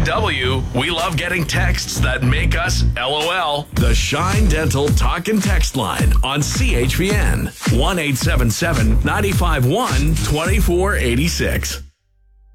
KDOW, we love getting texts that make us LOL. The Shine Dental Talk and Text line on CHPN 1-877-951-2486.